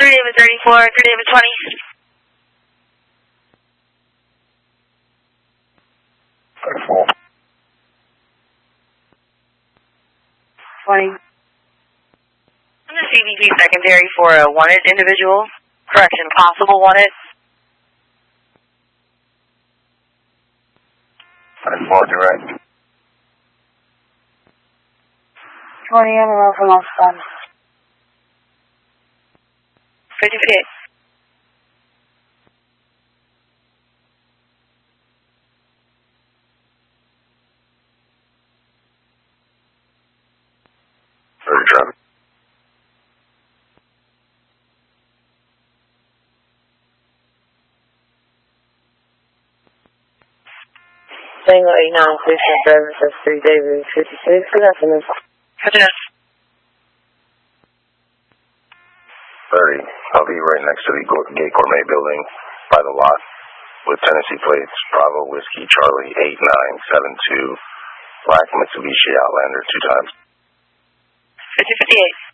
David 34, 3 David 20. 34. 20. I'm the CBP secondary for a wanted individual. Correction, possible wanted. 34 direct. 20 on the road from Austin. 58. Traffic. Tango 89, station driver says 3 David 56. Good afternoon. Roger that. 30. I'll be right next to the Gate Gourmet building by the lot with Tennessee plates. Bravo Whiskey Charlie 8972. Black Mitsubishi Outlander 2 times. 5058.